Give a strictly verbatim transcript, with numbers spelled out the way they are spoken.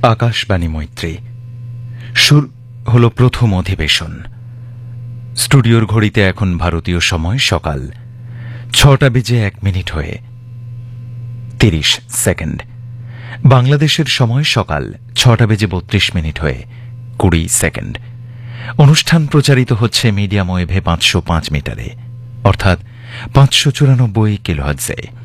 আকাশবাণী মৈত্রী শুরু হলো প্রথম অধিবেশন। স্টুডিওর ঘড়িতে এখন ভারতীয় সময় সকাল ছটা বেজে এক মিনিট হয়ে তিরিশ সেকেন্ড। বাংলাদেশের সময় সকাল ছটা বেজে বত্রিশ মিনিট হয়ে কুড়ি সেকেন্ড। অনুষ্ঠান প্রচারিত হচ্ছে মিডিয়াম ওয়েভে পাঁচশো পাঁচ মিটারে, অর্থাৎ পাঁচশো চুরানব্বই কিলোহার্টজে।